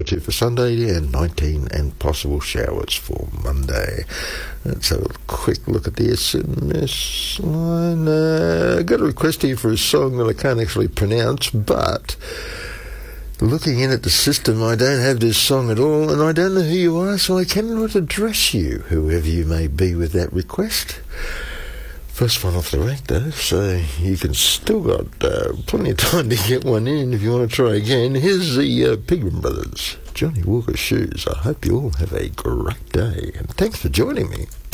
22 for Sunday, and 19 and possible showers for Monday. Let's have a quick look at the SMS line. I got a request here for a song that I can't actually pronounce, but looking in at the system, I don't have this song at all, and I don't know who you are, so I cannot address you, whoever you may be with that request. First one off the rank, though, so you can still got plenty of time to get one in if you want to try again. Here's the Pegram Brothers, Johnny Walker Shoes. I hope you all have a great day, and thanks for joining me.